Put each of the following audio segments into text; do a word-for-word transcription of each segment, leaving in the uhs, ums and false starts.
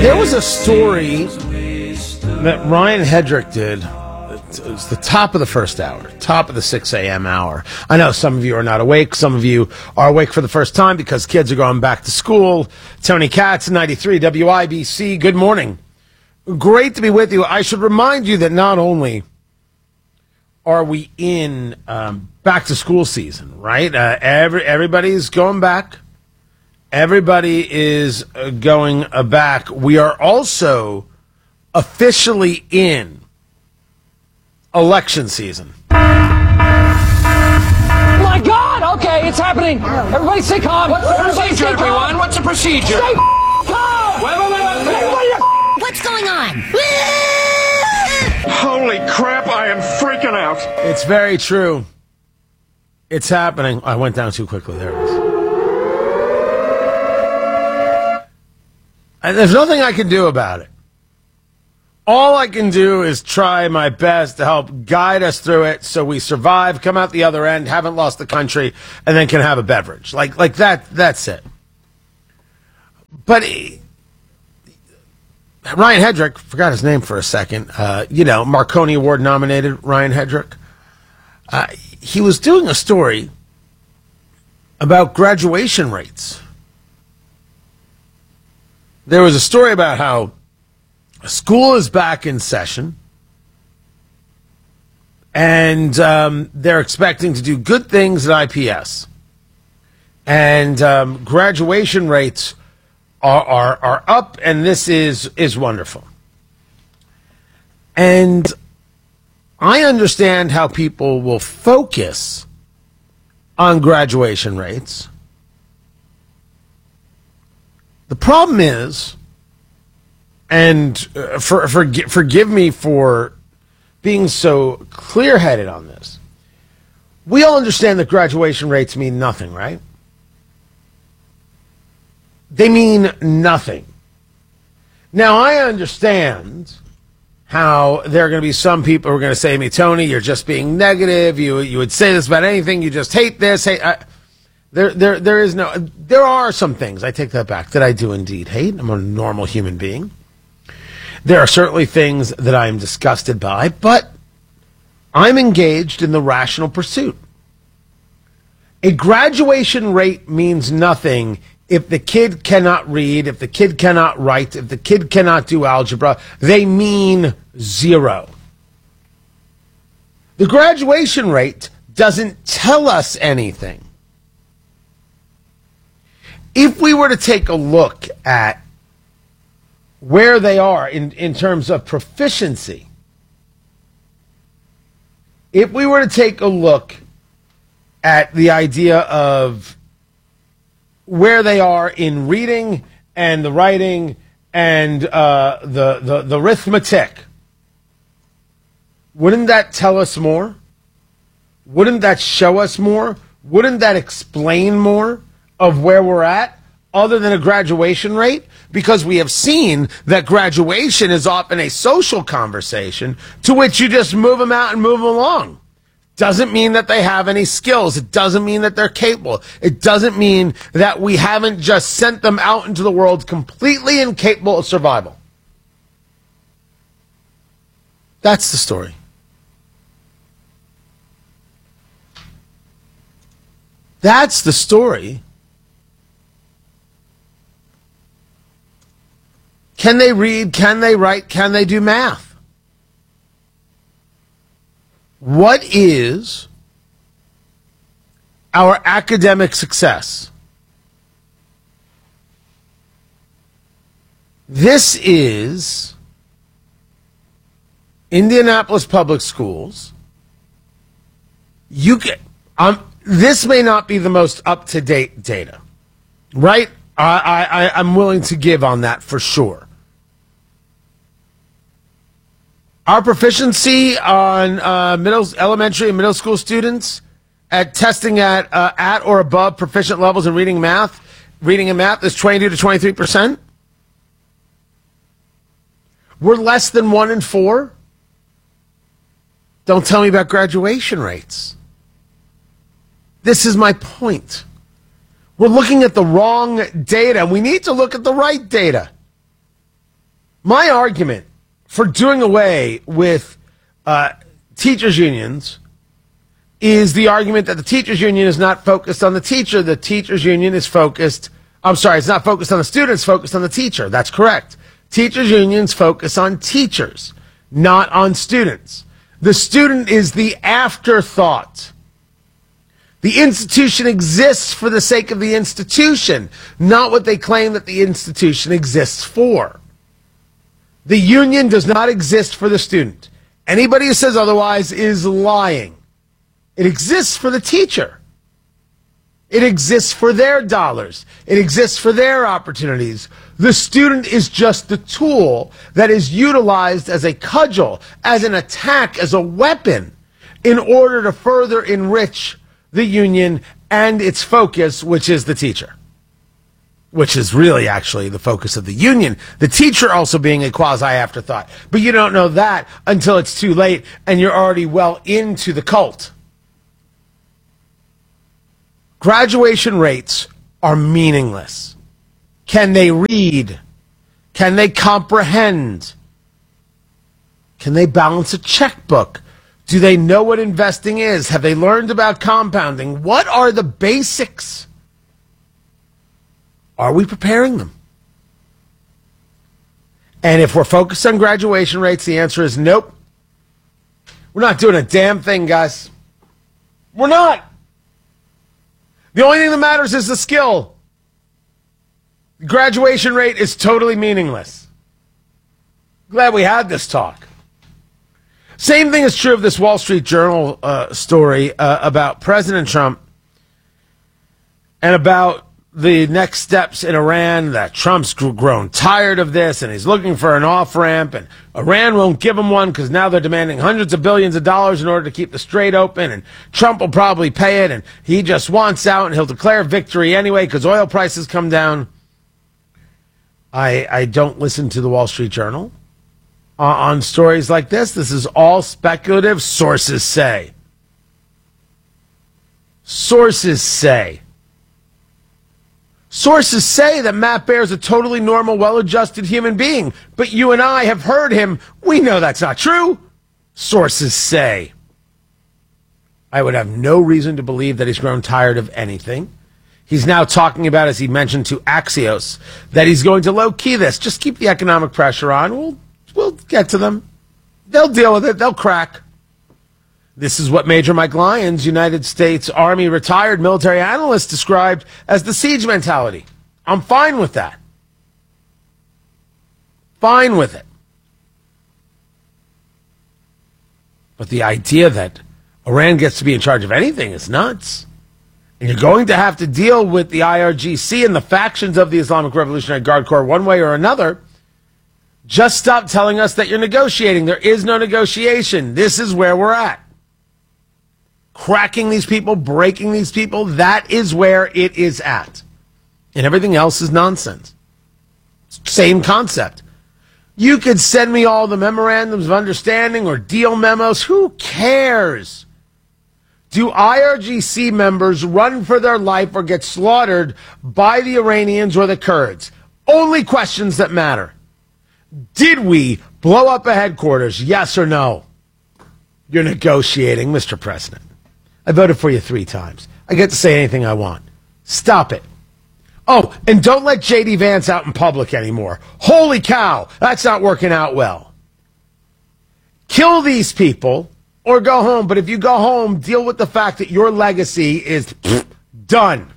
There was a story that Ryan Hedrick did. It was the top of the first hour, top of the six a.m. hour. I know some of you are not awake. Some of you are awake for the first time because kids are going back to school. Tony Katz, ninety-three W I B C. Good morning. Great to be with you. I should remind you that not only are we in um, back to school season, right? Uh, every everybody's going back. Everybody is uh, going uh, back. We are also officially in election season. My God! Okay, it's happening. Everybody stay calm. What's the procedure, everyone? What's the procedure? Stay calm. Wait, wait, wait, wait. Everybody, what's going on? Holy crap! I am freaking out. It's very true. It's happening. I went down too quickly. There it is. And there's nothing I can do about it. All I can do is try my best to help guide us through it so we survive, come out the other end, haven't lost the country, and then can have a beverage. Like like that, that's it. But he, Ryan Hedrick, forgot his name for a second, uh, you know, Marconi Award nominated Ryan Hedrick. Uh, he was doing a story about graduation rates. There was a story about how school is back in session, and um, they're expecting to do good things at I P S. And um, graduation rates are, are, are up, and this is, is wonderful. And I understand how people will focus on graduation rates. The problem is, and uh, for, for, forgive me for being so clear-headed on this, we all understand that graduation rates mean nothing, right? They mean nothing. Now, I understand how there are going to be some people who are going to say to me, Tony, you're just being negative. You you would say this about anything. You just hate this. Hate, I, There, there, there is no. There are some things, I take that back, that I do indeed hate. I'm a normal human being. There are certainly things that I am disgusted by, but I'm engaged in the rational pursuit. A graduation rate means nothing if the kid cannot read, if the kid cannot write, if the kid cannot do algebra. They mean zero. The graduation rate doesn't tell us anything. If we were to take a look at where they are in, in terms of proficiency, if we were to take a look at the idea of where they are in reading and the writing and uh, the, the, the arithmetic, wouldn't that tell us more? Wouldn't that show us more? Wouldn't that explain more of where we're at, other than a graduation rate? Because we have seen that graduation is often a social conversation to which you just move them out and move them along. Doesn't mean that they have any skills. It doesn't mean that they're capable. It doesn't mean that we haven't just sent them out into the world completely incapable of survival. That's the story. That's the story. Can they read? Can they write? Can they do math? What is our academic success? This is Indianapolis Public Schools. You can, um, this may not be the most up-to-date data, right? I, I, I'm willing to give on that for sure. Our proficiency on uh, middle, elementary and middle school students at testing at uh, at or above proficient levels in reading, math, reading and math is twenty-two to twenty-three percent. We're less than one in four. Don't tell me about graduation rates. This is my point. We're looking at the wrong data. We need to look at the right data. My argument for doing away with uh, teachers' unions is the argument that the teachers' union is not focused on the teacher. The teachers' union is focused, I'm sorry, it's not focused on the students, focused on the teacher. That's correct. Teachers' unions focus on teachers, not on students. The student is the afterthought. The institution exists for the sake of the institution, not what they claim that the institution exists for. The union does not exist for the student. Anybody who says otherwise is lying. It exists for the teacher. It exists for their dollars. It exists for their opportunities. The student is just the tool that is utilized as a cudgel, as an attack, as a weapon in order to further enrich the union and its focus, which is the teacher, which is really actually the focus of the union. The teacher also being a quasi-afterthought. But you don't know that until it's too late and you're already well into the cult. Graduation rates are meaningless. Can they read? Can they comprehend? Can they balance a checkbook? Do they know what investing is? Have they learned about compounding? What are the basics? Are we preparing them? And if we're focused on graduation rates, the answer is nope. We're not doing a damn thing, guys. We're not. The only thing that matters is the skill. The graduation rate is totally meaningless. Glad we had this talk. Same thing is true of this Wall Street Journal uh, story uh, about President Trump and about the next steps in Iran, that Trump's grown tired of this and he's looking for an off-ramp, and Iran won't give him one because now they're demanding hundreds of billions of dollars in order to keep the Strait open, and Trump will probably pay it, and he just wants out and he'll declare victory anyway because oil prices come down. I, I don't listen to the Wall Street Journal uh, on stories like this. This is all speculative. Sources say. Sources say. Sources say that Matt Baer is a totally normal, well-adjusted human being, but you and I have heard him. We know that's not true. Sources say. I would have no reason to believe that he's grown tired of anything. He's now talking about, as he mentioned to Axios, that he's going to low-key this. Just keep the economic pressure on. We'll, we'll get to them. They'll deal with it. They'll crack. This is what Major Mike Lyons, United States Army retired military analyst, described as the siege mentality. I'm fine with that. Fine with it. But the idea that Iran gets to be in charge of anything is nuts. And you're going to have to deal with the I R G C and the factions of the Islamic Revolutionary Guard Corps one way or another. Just stop telling us that you're negotiating. There is no negotiation. This is where we're at. Cracking these people, breaking these people, that is where it is at. And everything else is nonsense. Same concept. You could send me all the memorandums of understanding or deal memos. Who cares? Do I R G C members run for their life or get slaughtered by the Iranians or the Kurds? Only questions that matter. Did we blow up a headquarters? Yes or no? You're negotiating, Mister President. I voted for you three times. I get to say anything I want. Stop it. Oh, and don't let J D Vance out in public anymore. Holy cow, that's not working out well. Kill these people or go home. But if you go home, deal with the fact that your legacy is pfft, done.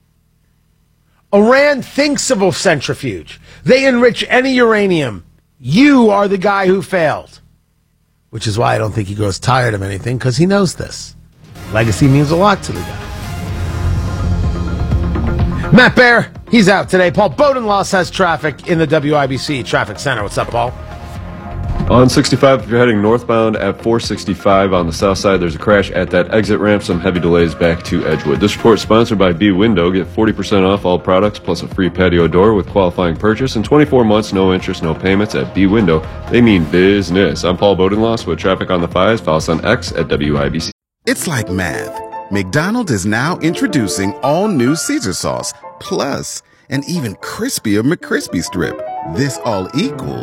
Iran thinks of a centrifuge. They enrich any uranium. You are the guy who failed. Which is why I don't think he grows tired of anything, because he knows this. Legacy means a lot to the guy. Matt Baer, he's out today. Paul Bodenloss has traffic in the W I B C Traffic Center. What's up, Paul? On sixty-five, if you're heading northbound at four sixty-five on the south side, there's a crash at that exit ramp. Some heavy delays back to Edgewood. This report is sponsored by B Window. Get forty percent off all products plus a free patio door with qualifying purchase and twenty-four months, no interest, no payments at B Window. They mean business. I'm Paul Bodenloss with Traffic on the Fives. Follow us on X at W I B C. It's like math. McDonald's is now introducing all new Caesar sauce, plus an even crispier McCrispy strip. This all equals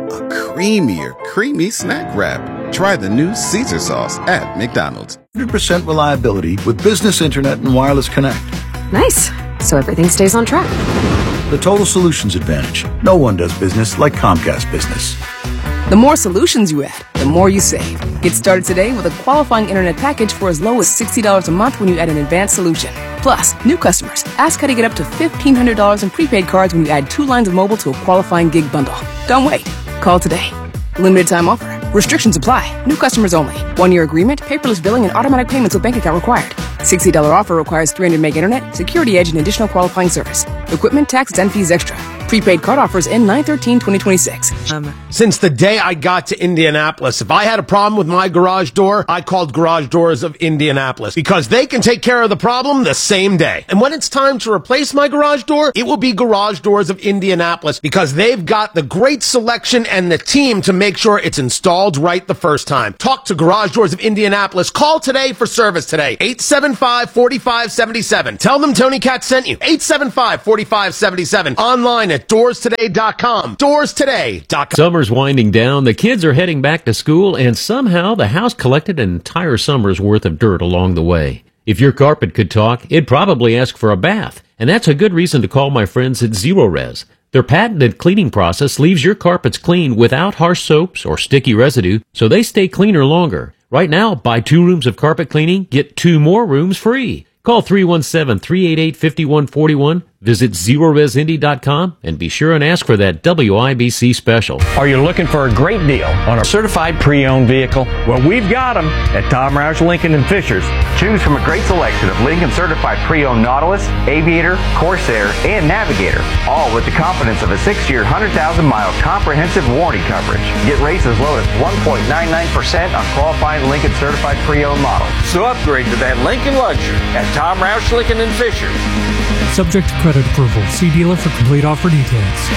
a creamier, creamy snack wrap. Try the new Caesar sauce at McDonald's. one hundred percent reliability with business internet and wireless connect. Nice. So everything stays on track. The Total Solutions Advantage. No one does business like Comcast Business. The more solutions you add, the more you save. Get started today with a qualifying internet package for as low as sixty dollars a month when you add an advanced solution. Plus, new customers, ask how to get up to fifteen hundred dollars in prepaid cards when you add two lines of mobile to a qualifying gig bundle. Don't wait. Call today. Limited time offer. Restrictions apply. New customers only. One-year agreement, paperless billing, and automatic payments with bank account required. sixty dollars offer requires three hundred meg internet, security edge, and additional qualifying service. Equipment, taxes, and fees extra. Prepaid card offers end nine thirteen twenty twenty-six. Um, Since the day I got to Indianapolis, if I had a problem with my garage door, I called Garage Doors of Indianapolis because they can take care of the problem the same day. And when it's time to replace my garage door, it will be Garage Doors of Indianapolis because they've got the great selection and the team to make sure it's installed right the first time. Talk to Garage Doors of Indianapolis. Call today for service today. eight seven five, four five seven seven. Tell them Tony Katz sent you. eight seven five, four five seven seven. Online at doors today dot com. doors today dot com. Summer's winding down, the kids are heading back to school, and somehow the house collected an entire summer's worth of dirt along the way. If your carpet could talk, it'd probably ask for a bath, and that's a good reason to call my friends at Zero Res. Their patented cleaning process leaves your carpets clean without harsh soaps or sticky residue, so they stay cleaner longer. Right now, buy two rooms of carpet cleaning, get two more rooms free. Call three one seven, three eight eight, five one four one, visit zero res indy dot com, and be sure and ask for that W I B C special. Are you looking for a great deal on a certified pre-owned vehicle? Well, we've got them at Tom Roush Lincoln and Fishers. Choose from a great selection of Lincoln certified pre-owned Nautilus, Aviator, Corsair, and Navigator, all with the confidence of a six-year, one hundred thousand mile comprehensive warranty coverage. Get rates as low as one point nine nine percent on qualifying Lincoln certified pre-owned models. So upgrade to that Lincoln luxury at Tom Roush Lincoln and Fishers. Subject to credit approval. See dealer for complete offer details.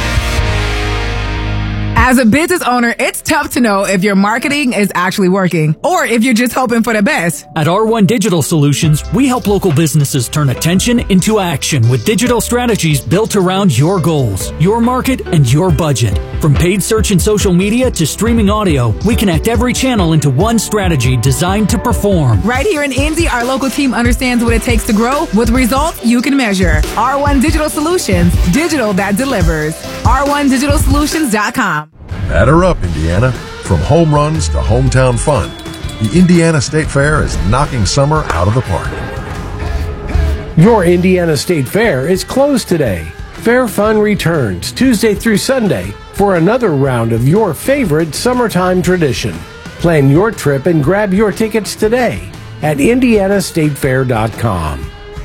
As a business owner, it's tough to know if your marketing is actually working or if you're just hoping for the best. At R one Digital Solutions, we help local businesses turn attention into action with digital strategies built around your goals, your market, and your budget. From paid search and social media to streaming audio, we connect every channel into one strategy designed to perform. Right here in Indy, our local team understands what it takes to grow with results you can measure. R one Digital Solutions, digital that delivers. R one digital solutions dot com. Batter up, Indiana. From home runs to hometown fun, the Indiana State Fair is knocking summer out of the park. Your Indiana State Fair is closed today. Fair Fun returns Tuesday through Sunday for another round of your favorite summertime tradition. Plan your trip and grab your tickets today at indiana state fair dot com.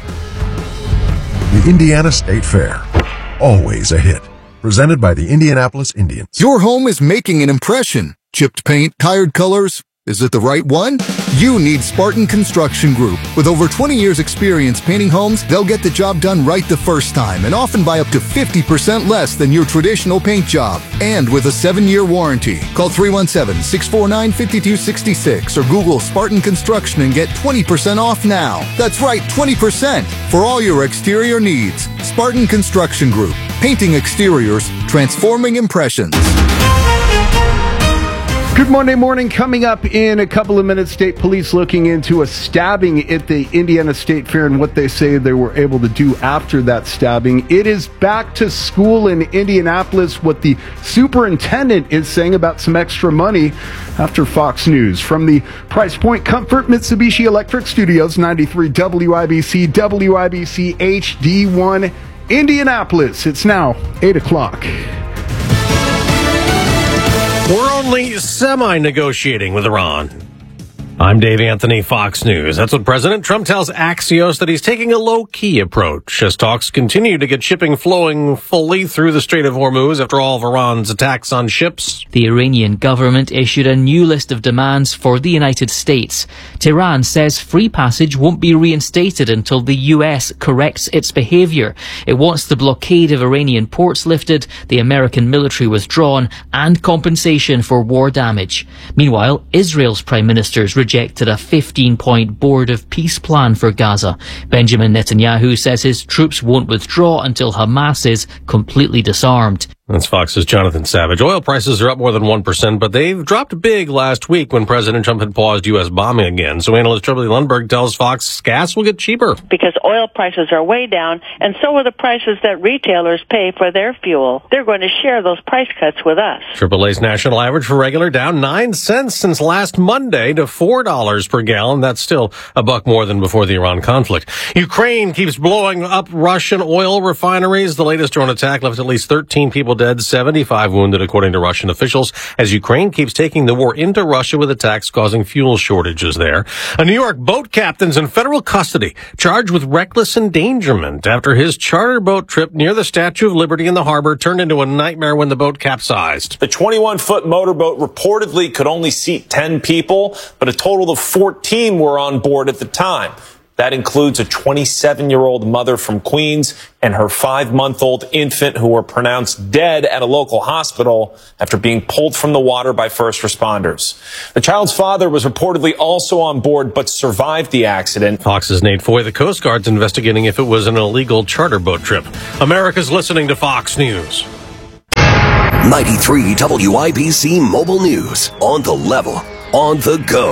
The Indiana State Fair, always a hit. Presented by the Indianapolis Indians. Your home is making an impression. Chipped paint, tired colors. Is it the right one? You need Spartan Construction Group. With over twenty years experience painting homes, they'll get the job done right the first time and often by up to fifty percent less than your traditional paint job. And with a seven-year warranty. Call three one seven, six four nine, five two six six or Google Spartan Construction and get twenty percent off now. That's right, twenty percent for all your exterior needs. Spartan Construction Group. Painting exteriors, transforming impressions. Good Monday morning. Coming up in a couple of minutes, state police looking into a stabbing at the Indiana State Fair and what they say they were able to do after that stabbing. It is back to school in Indianapolis. What the superintendent is saying about some extra money after Fox News. From the Price Point Comfort Mitsubishi Electric Studios, ninety-three W I B C, W I B C H D one, Indianapolis. It's now eight o'clock. We're only semi-negotiating with Iran. I'm Dave Anthony, Fox News. That's what President Trump tells Axios, that he's taking a low-key approach as talks continue to get shipping flowing fully through the Strait of Hormuz after all of Iran's attacks on ships. The Iranian government issued a new list of demands for the United States. Tehran says free passage won't be reinstated until the U S corrects its behavior. It wants the blockade of Iranian ports lifted, the American military withdrawn, and compensation for war damage. Meanwhile, Israel's prime minister's rejected a fifteen-point Board of Peace plan for Gaza. Benjamin Netanyahu says his troops won't withdraw until Hamas is completely disarmed. That's Fox's Jonathan Savage. Oil prices are up more than one percent, but they've dropped big last week when President Trump had paused U S bombing again. So analyst Trevor Lundberg tells Fox gas will get cheaper. Because oil prices are way down, and so are the prices that retailers pay for their fuel. They're going to share those price cuts with us. Triple A's national average for regular down nine cents since last Monday to four dollars per gallon. That's still a buck more than before the Iran conflict. Ukraine keeps blowing up Russian oil refineries. The latest drone attack left at least thirteen people dead, seventy-five wounded, according to Russian officials, as Ukraine keeps taking the war into Russia with attacks causing fuel shortages there. A New York boat captain's in federal custody, charged with reckless endangerment after his charter boat trip near the Statue of Liberty in the harbor turned into a nightmare when the boat capsized. The twenty-one foot motorboat reportedly could only seat ten people, but a total of fourteen were on board at the time. That includes a twenty-seven-year-old mother from Queens and her five-month-old infant who were pronounced dead at a local hospital after being pulled from the water by first responders. The child's father was reportedly also on board but survived the accident. Fox's Nate Foy. The Coast Guard's investigating if it was an illegal charter boat trip. America's listening to Fox News. ninety-three W I B C Mobile News. On the level. On the go.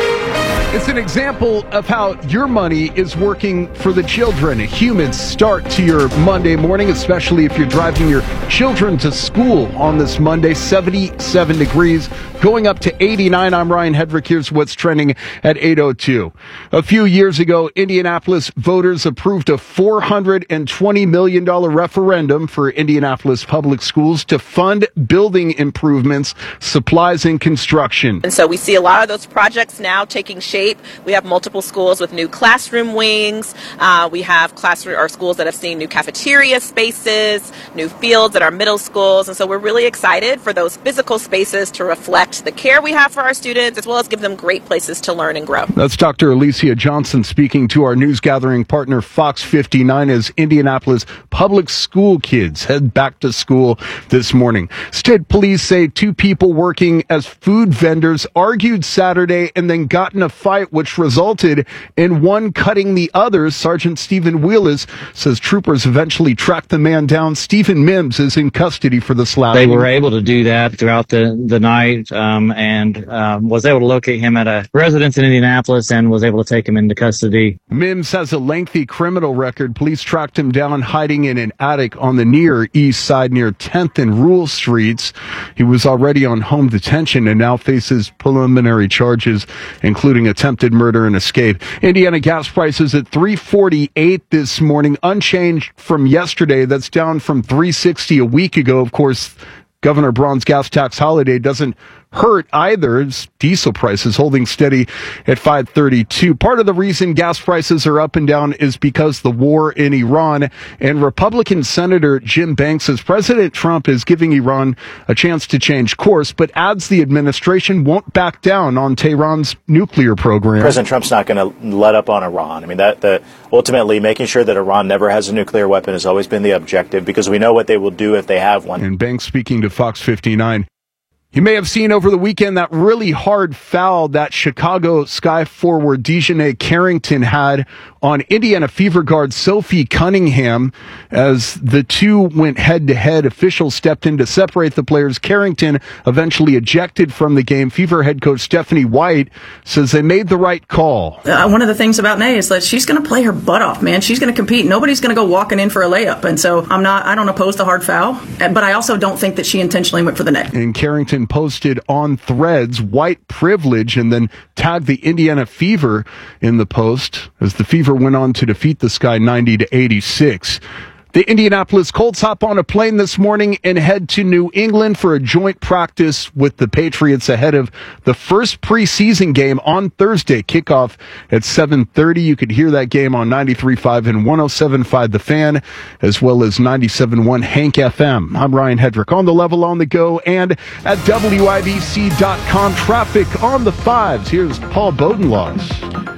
It's an example of how your money is working for the children. A humid start to your Monday morning, especially if you're driving your children to school on this Monday. seventy-seven degrees, going up to eighty-nine. I'm Ryan Hedrick. Here's what's trending at eight oh two. A few years ago, Indianapolis voters approved a four hundred twenty million dollars referendum for Indianapolis public schools to fund building improvements, supplies, and construction. And so we see a lot of those projects now taking shape. We have multiple schools with new classroom wings. Uh, we have classroom or schools that have seen new cafeteria spaces, new fields at our middle schools. And so we're really excited for those physical spaces to reflect the care we have for our students, as well as give them great places to learn and grow. That's Doctor Alicia Johnson speaking to our news gathering partner Fox fifty-nine as Indianapolis public school kids head back to school this morning. State police say two people working as food vendors argued Saturday and then got in a fight which resulted in one cutting the other. Sergeant Stephen Wheelis says troopers eventually tracked the man down. Stephen Mims is in custody for the slashing. They were able to do that throughout the, the night um, and um, was able to locate him at a residence in Indianapolis and was able to take him into custody. Mims has a lengthy criminal record. Police tracked him down hiding in an attic on the near east side near tenth and Rule Streets. He was already on home detention and now faces preliminary charges, including attempted murder and escape. Indiana gas prices at three forty-eight this morning, unchanged from yesterday. That's down from three sixty a week ago. Of course, Governor Braun's gas tax holiday doesn't hurt either. It's diesel prices holding steady at five thirty-two. Part of the reason gas prices are up and down is because the war in Iran, and Republican Senator Jim Banks says President Trump is giving Iran a chance to change course, but adds the administration won't back down on Tehran's nuclear program. President Trump's not going to let up on Iran. I mean, that the ultimately making sure that Iran never has a nuclear weapon has always been the objective, because we know what they will do if they have one. And Banks speaking to Fox fifty-nine. You may have seen over the weekend that really hard foul that Chicago Sky forward Dejanay Carrington had on Indiana Fever guard Sophie Cunningham. As the two went head-to-head, officials stepped in to separate the players. Carrington eventually ejected from the game. Fever head coach Stephanie White says they made the right call. Uh, one of the things about Nay is that she's going to play her butt off, man. She's going to compete. Nobody's going to go walking in for a layup. And so I'm not, I don't oppose the hard foul, but I also don't think that she intentionally went for the net. And Carrington posted on Threads white privilege and then tagged the Indiana Fever in the post as the Fever went on to defeat the Sky ninety to eighty-six. The Indianapolis Colts hop on a plane this morning and head to New England for a joint practice with the Patriots ahead of the first preseason game on Thursday. Kickoff at seven thirty. You could hear that game on ninety-three point five and one oh seven point five The Fan, as well as ninety-seven point one Hank F M. I'm Ryan Hedrick. On the level, on the go, and at W I B C dot com. Traffic on the fives. Here's Paul Bodenlaws.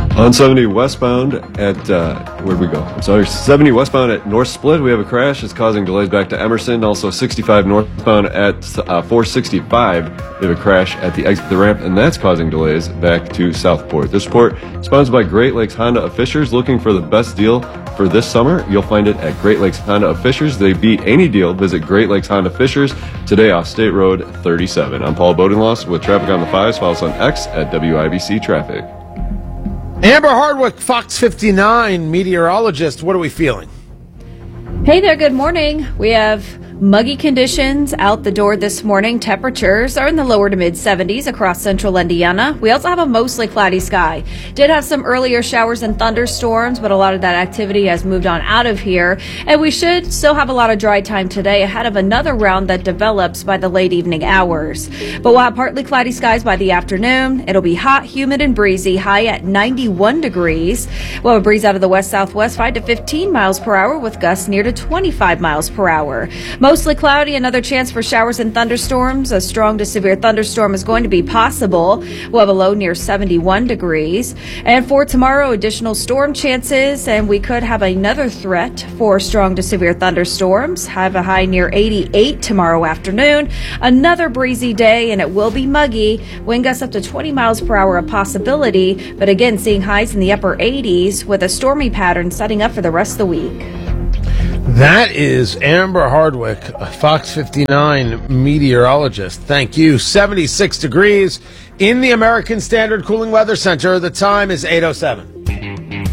On seventy westbound at, uh, where'd we go? I'm sorry, seventy westbound at North Split, we have a crash. It's causing delays back to Emerson. Also sixty-five northbound at uh, four sixty-five, we have a crash at the exit of the ramp, and that's causing delays back to Southport. This report sponsored by Great Lakes Honda of Fishers. Looking for the best deal for this summer? You'll find it at Great Lakes Honda of Fishers. They beat any deal. Visit Great Lakes Honda Fishers today off State Road thirty-seven. I'm Paul Bodenloss with Traffic on the Fives. Follow us on X at W I B C Traffic. Amber Hardwick, Fox fifty-nine meteorologist. What are we feeling? Hey there, good morning. We have muggy conditions out the door this morning. Temperatures are in the lower to mid seventies across central Indiana. We also have a mostly cloudy sky. Did have some earlier showers and thunderstorms, but a lot of that activity has moved on out of here. And we should still have a lot of dry time today ahead of another round that develops by the late evening hours. But we'll have partly cloudy skies by the afternoon. It'll be hot, humid, and breezy, high at ninety-one degrees. We'll have a breeze out of the west-southwest, five to fifteen miles per hour with gusts near to twenty-five miles per hour. Mostly cloudy, another chance for showers and thunderstorms. A strong to severe thunderstorm is going to be possible. We'll have a low near seventy-one degrees. And for tomorrow, additional storm chances, and we could have another threat for strong to severe thunderstorms. Have a high near eighty-eight tomorrow afternoon. Another breezy day, and it will be muggy. Wind gusts up to twenty miles per hour a possibility, but again, seeing highs in the upper eighties with a stormy pattern setting up for the rest of the week. That is Amber Hardwick, a Fox fifty-nine meteorologist. Thank you. seventy-six degrees in the American Standard Cooling Weather Center. The time is eight oh seven.